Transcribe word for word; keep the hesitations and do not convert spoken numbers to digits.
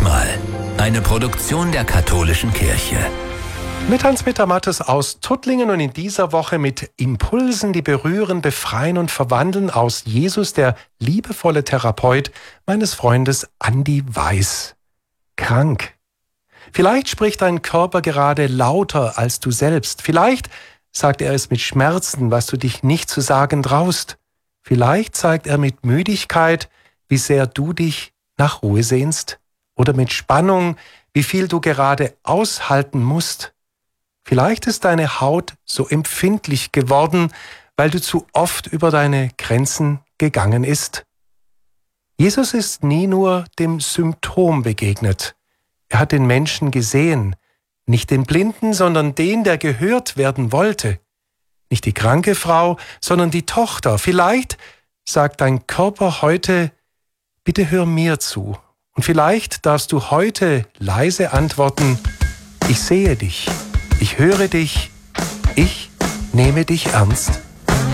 Manchmal. Eine Produktion der Katholischen Kirche. Mit Hans-Peter Mattes aus Tuttlingen und in dieser Woche mit Impulsen, die berühren, befreien und verwandeln aus Jesus, der liebevolle Therapeut meines Freundes Andi Weiß. Krank. Vielleicht spricht dein Körper gerade lauter als du selbst. Vielleicht sagt er es mit Schmerzen, was du dich nicht zu sagen traust. Vielleicht zeigt er mit Müdigkeit, wie sehr du dich nach Ruhe sehnst. Oder mit Spannung, wie viel du gerade aushalten musst. Vielleicht ist deine Haut so empfindlich geworden, weil du zu oft über deine Grenzen gegangen ist. Jesus ist nie nur dem Symptom begegnet. Er hat den Menschen gesehen, nicht den Blinden, sondern den, der gehört werden wollte. Nicht die kranke Frau, sondern die Tochter. Vielleicht sagt dein Körper heute, bitte hör mir zu. Und vielleicht darfst du heute leise antworten, ich sehe dich, ich höre dich, ich nehme dich ernst.